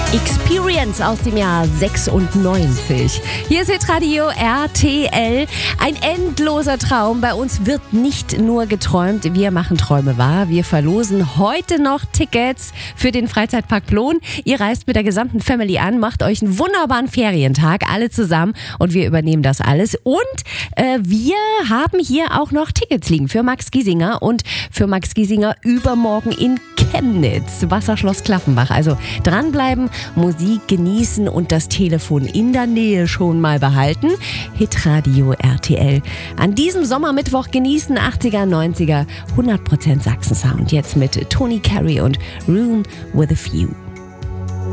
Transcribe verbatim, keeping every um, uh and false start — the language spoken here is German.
Experience aus dem Jahr sechsundneunzig. Hier ist Hitradio R T L. Ein endloser Traum. Bei uns wird nicht nur geträumt, wir machen Träume wahr. Wir verlosen heute noch Tickets für den Freizeitpark Plon. Ihr reist mit der gesamten Family an, macht euch einen wunderbaren Ferientag, alle zusammen, und wir übernehmen das alles. Und äh, wir haben hier auch noch Tickets liegen für Max Giesinger und für Max Giesinger übermorgen in Chemnitz, Wasserschloss Klaffenbach. Also dranbleiben, Musik genießen und das Telefon in der Nähe schon mal behalten. Hitradio R T L. An diesem Sommermittwoch genießen achtziger, neunziger, hundert Prozent Sachsen-Sound. Jetzt mit Tony Carey und Room with a Few.